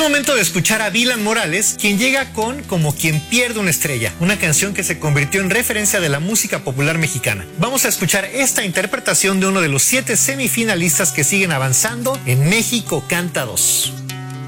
momento de escuchar a Dylan Morales, quien llega con Como quien pierde una estrella, una canción que se convirtió en referencia de la música popular mexicana. Vamos a escuchar esta interpretación de uno de los 7 semifinalistas que siguen avanzando en México Canta 2.